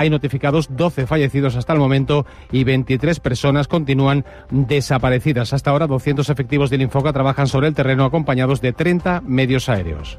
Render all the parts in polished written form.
Hay notificados 12 fallecidos hasta el momento y 23 personas continúan desaparecidas. Hasta ahora, 200 efectivos del Infoca trabajan sobre el terreno acompañados de 30 medios aéreos.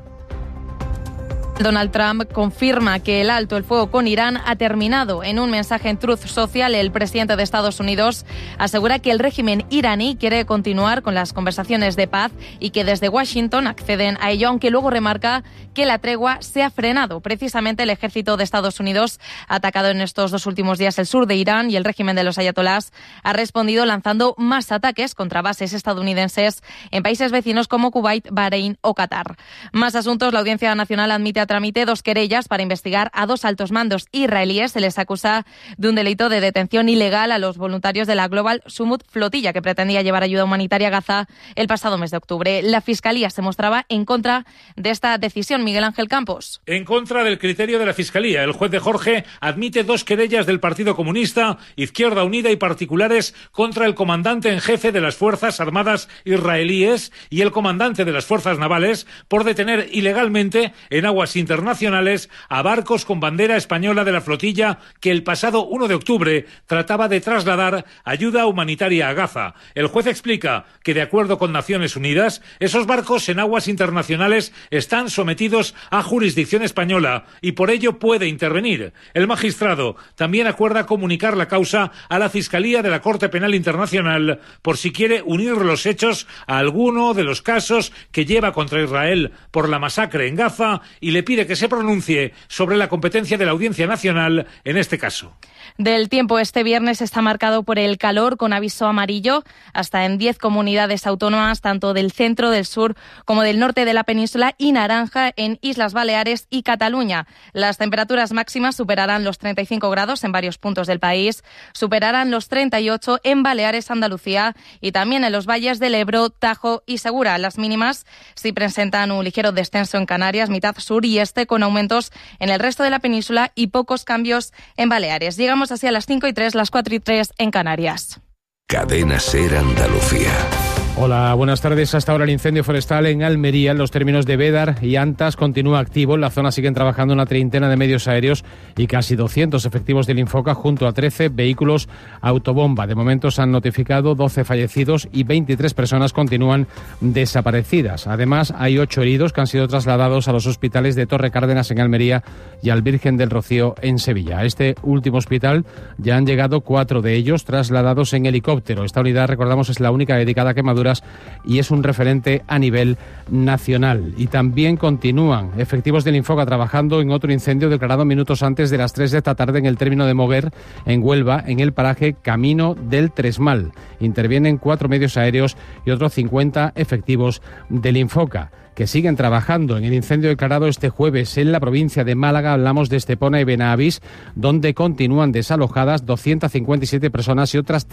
Donald Trump confirma que el alto el fuego con Irán ha terminado. En un mensaje en Truth Social, el presidente de Estados Unidos asegura que el régimen iraní quiere continuar con las conversaciones de paz y que desde Washington acceden a ello, aunque luego remarca que la tregua se ha frenado. Precisamente el ejército de Estados Unidos ha atacado en estos 2 últimos días el sur de Irán y el régimen de los ayatolás ha respondido lanzando más ataques contra bases estadounidenses en países vecinos como Kuwait, Bahrein o Qatar. Más asuntos. La Audiencia Nacional admite a trámite 2 querellas para investigar a 2 altos mandos israelíes. Se les acusa de un delito de detención ilegal a los voluntarios de la Global Summit Flotilla, que pretendía llevar ayuda humanitaria a Gaza el pasado mes de octubre. La Fiscalía se mostraba en contra de esta decisión. Miguel Ángel Campos. En contra del criterio de la Fiscalía, el juez de Jorge admite 2 querellas del Partido Comunista, Izquierda Unida y particulares contra el comandante en jefe de las Fuerzas Armadas israelíes y el comandante de las Fuerzas Navales por detener ilegalmente en aguas internacionales a barcos con bandera española de la flotilla que el pasado 1 de octubre trataba de trasladar ayuda humanitaria a Gaza. El juez explica que, de acuerdo con Naciones Unidas, esos barcos en aguas internacionales están sometidos a jurisdicción española y por ello puede intervenir. El magistrado también acuerda comunicar la causa a la Fiscalía de la Corte Penal Internacional por si quiere unir los hechos a alguno de los casos que lleva contra Israel por la masacre en Gaza y le pide que se pronuncie sobre la competencia de la Audiencia Nacional en este caso. Del tiempo, este viernes está marcado por el calor con aviso amarillo hasta en 10 comunidades autónomas, tanto del centro, del sur como del norte de la península, y naranja en Islas Baleares y Cataluña. Las temperaturas máximas superarán los 35 grados en varios puntos del país, superarán los 38 en Baleares, Andalucía y también en los valles del Ebro, Tajo y Segura. Las mínimas sí presentan un ligero descenso en Canarias, mitad sur y este, con aumentos en el resto de la península y pocos cambios en Baleares. Llegamos así a las 5:03, las 4:03 en Canarias. Cadena SER Andalucía. Hola, buenas tardes. Hasta ahora el incendio forestal en Almería, en los términos de Bédar y Antas, continúa activo. En la zona siguen trabajando una treintena de medios aéreos y casi 200 efectivos del Infoca junto a 13 vehículos autobomba. De momento se han notificado 12 fallecidos y 23 personas continúan desaparecidas. Además, hay 8 heridos que han sido trasladados a los hospitales de Torre Cárdenas en Almería y al Virgen del Rocío en Sevilla. A este último hospital ya han llegado 4 de ellos trasladados en helicóptero. Esta unidad, recordamos, es la única dedicada a quemaduras y es un referente a nivel nacional. Y también continúan efectivos del Infoca trabajando en otro incendio declarado minutos antes de las 3 de esta tarde en el término de Moguer, en Huelva, en el paraje Camino del Tresmal. Intervienen 4 medios aéreos y otros 50 efectivos del Infoca, que siguen trabajando en el incendio declarado este jueves en la provincia de Málaga. Hablamos de Estepona y Benavís, donde continúan desalojadas 257 personas y otras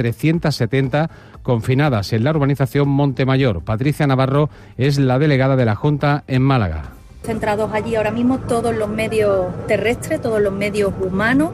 370 confinadas en la urbanización Montemayor. Patricia Navarro es la delegada de la Junta en Málaga. Centrados allí ahora mismo todos los medios terrestres, todos los medios humanos,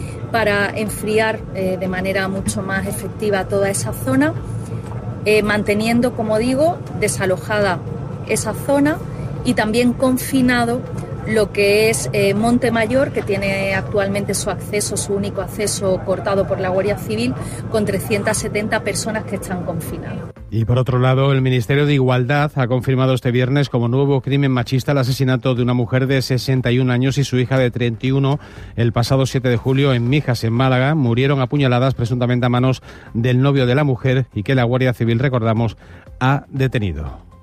para enfriar de manera mucho más efectiva toda esa zona, manteniendo, como digo, desalojada esa zona y también confinado lo que es Montemayor, que tiene actualmente su único acceso cortado por la Guardia Civil, con 370 personas que están confinadas. Y por otro lado, el Ministerio de Igualdad ha confirmado este viernes como nuevo crimen machista el asesinato de una mujer de 61 años y su hija de 31 el pasado 7 de julio en Mijas, en Málaga. Murieron apuñaladas presuntamente a manos del novio de la mujer y que la Guardia Civil, recordamos, ha detenido.